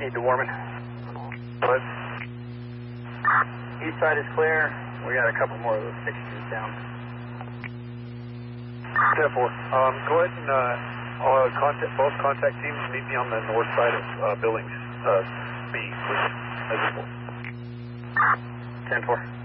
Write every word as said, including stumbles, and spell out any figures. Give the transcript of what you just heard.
Need to Warman. What? East side is clear. We got a couple more of those fixtures down. ten four. Um, go ahead and uh, all contact, both contact teams meet me on the north side of uh, Billings uh, B, please. ten four.